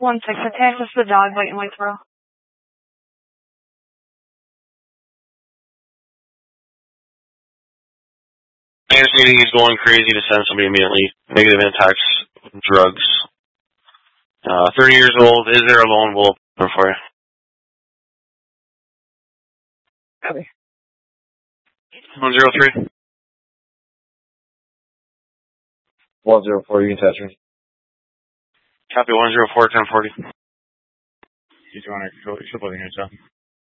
1-6, attach us the dog bite in Whitesboro. Anthony is going crazy to send somebody immediately. Negative intax, drugs. 30 years old. Is there a loan? We'll open for you. Copy. 103. 104, you can touch me. Copy 104, 1040. You want to control yourself?